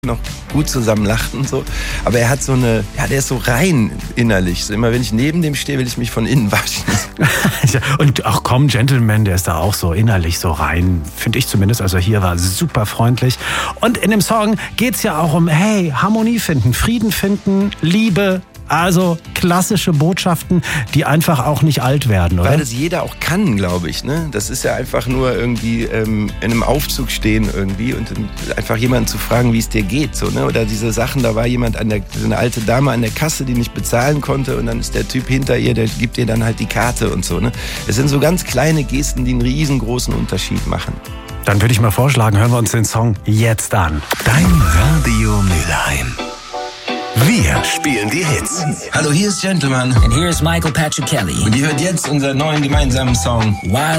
noch gut zusammen lacht und so. Aber er hat so eine, ja, der ist so rein innerlich. So immer wenn ich neben dem stehe, will ich mich von innen waschen. Und ach komm, Gentleman, der ist da auch so innerlich so rein, finde ich zumindest. Also hier war super freundlich. Und in dem Song geht's ja auch um, hey, Harmonie finden, Frieden finden, Liebe. Also klassische Botschaften, die einfach auch nicht alt werden, oder? Weil das jeder auch kann, glaube ich. Ne? Das ist ja einfach nur irgendwie in einem Aufzug stehen irgendwie und einfach jemanden zu fragen, wie es dir geht. So, ne? Oder diese Sachen, da war jemand so eine alte Dame an der Kasse, die nicht bezahlen konnte und dann ist der Typ hinter ihr, der gibt ihr dann halt die Karte und so. Ne? Es sind so ganz kleine Gesten, die einen riesengroßen Unterschied machen. Dann würde ich mal vorschlagen, hören wir uns den Song jetzt an. Dein Radio Mülheim. Wir spielen die Hits. Hallo, hier ist Gentleman. And here's Michael Patrick Kelly. Und ihr hört jetzt unseren neuen gemeinsamen Song. Wild